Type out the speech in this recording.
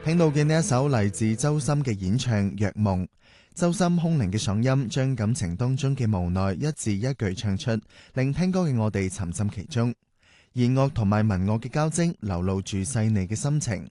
聽到嘅呢一首嚟自周深嘅演唱《若夢》，周深空靈嘅嗓音將感情當中嘅無奈一字一句唱出，令聽歌嘅我哋沉浸其中。弦樂同埋文樂嘅交織，流露住細膩嘅心情。